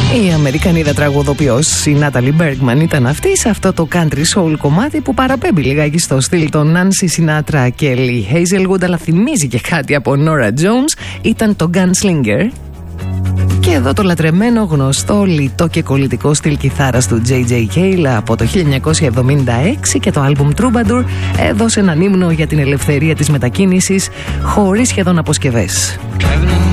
Η Αμερικανίδα τραγουδοποιός η Νάταλι Μπέργκμαν ήταν αυτή σε αυτό το country soul κομμάτι που παραπέμπει λιγάκι στο στυλ των Νάνσι Σινάτρα και Λι Χέιζελγουντ, αλλά θυμίζει και κάτι από Νόρα Τζόουνς. Ήταν το Gunslinger. Και εδώ το λατρεμένο, γνωστό, λιτό και κολλητικό στυλ κιθάρας του J.J. Cale από το 1976 και το άλμπουμ Troubadour έδωσε έναν ύμνο για την ελευθερία της μετακίνησης χωρίς σχεδόν αποσκευές.